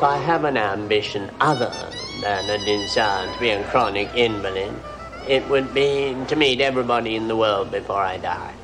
if I have an ambition other than a desire to be a chronic invalid, it would be to meet everybody in the world before I die.